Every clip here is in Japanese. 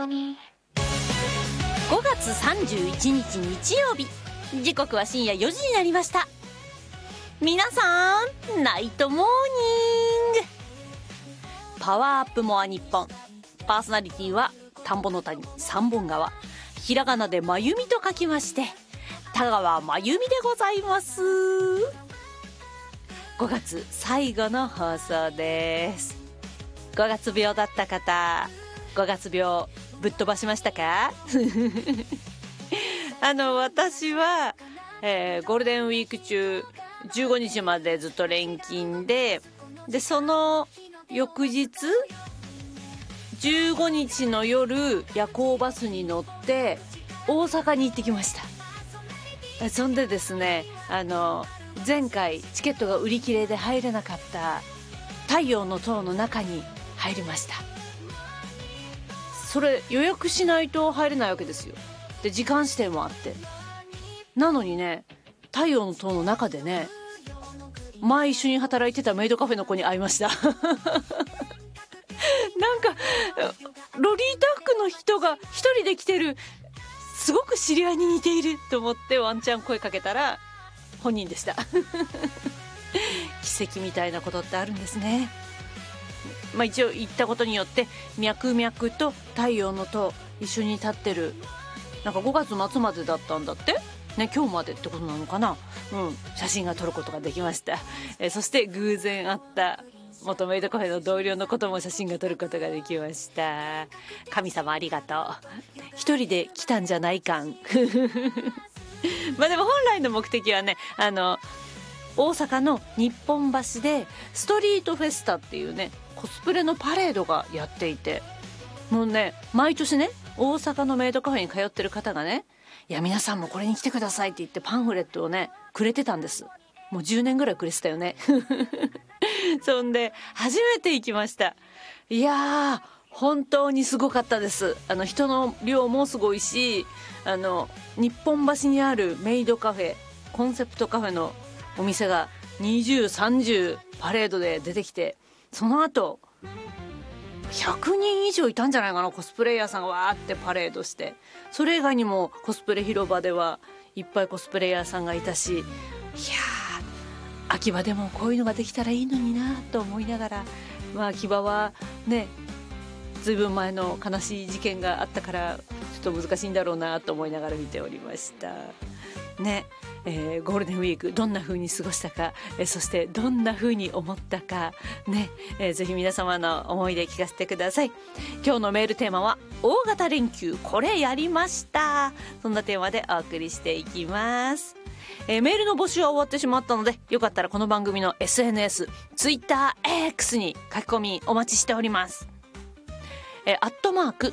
5月31日日曜日、時刻は深夜4時になりました。皆さんナイトモーニング。パワーアップモア日本、パーソナリティは田んぼの谷三本川、ひらがなでまゆみと書きまして田川まゆみでございます。5月最後の放送です。5月病だった方、5月病ぶっ飛ばしましたか私は、ゴールデンウィーク中15日までずっと連勤でその翌日15日の夜夜行バスに乗って大阪に行ってきました。そんでですね、前回チケットが売り切れで入れなかった太陽の塔の中に入りました。それ予約しないと入れないわけですよ。で時間指定もあって、なのにね、太陽の塔の中でね、前一緒に働いてたメイドカフェの子に会いましたなんかロリータ服の人が一人で来てる、すごく知り合いに似ていると思ってワンチャン声かけたら本人でした奇跡みたいなことってあるんですね。一応行ったことによって脈々と太陽の塔一緒に立ってる、なんか5月末までだったんだってね、今日までってことなのかな。写真が撮ることができました。そして偶然会った元メイドカフェの同僚のことも写真が撮ることができました。神様ありがとう。一人で来たんじゃない感でも本来の目的はね、大阪の日本橋でストリートフェスタっていうね、コスプレのパレードがやっていて、もうね、毎年ね、大阪のメイドカフェに通ってる方がね、いや皆さんもこれに来てくださいって言ってパンフレットをねくれてたんです。もう10年ぐらいくれてたよねそんで初めて行きました。いやー本当にすごかったです。人の量もすごいし、日本橋にあるメイドカフェ、コンセプトカフェのお店が20、30パレードで出てきて、その後100人以上いたんじゃないかな、コスプレイヤーさんがわーってパレードして。それ以外にもコスプレ広場ではいっぱいコスプレイヤーさんがいたし、いやー秋葉でもこういうのができたらいいのになと思いながら、秋葉はねずいぶん前の悲しい事件があったからちょっと難しいんだろうなと思いながら見ておりましたね。ゴールデンウィークどんな風に過ごしたか、そしてどんな風に思ったかね、ぜひ皆様の思い出聞かせてください。今日のメールテーマは大型連休これやりました。そんなテーマでお送りしていきます。メールの募集は終わってしまったので、よかったらこの番組の SNS、Twitter、X に書き込みお待ちしております。@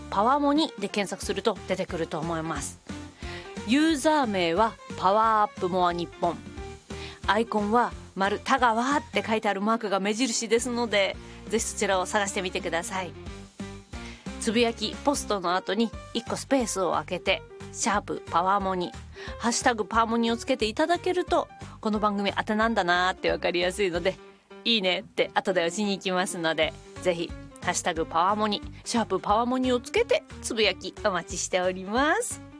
パワモニで検索すると出てくると思います。ユーザー名はパワーアップモア日本、アイコンは丸田川って書いてあるマークが目印ですので、ぜひそちらを探してみてください。つぶやきポストの後に1個スペースを空けてシャープパワーモニ、ハッシュタグパワモニをつけていただけると、この番組宛てなんだなって分かりやすいので、いいねって後で押しに行きますので、ぜひハッシュタグパワモニ、シャープパワモニをつけてつぶやきお待ちしております。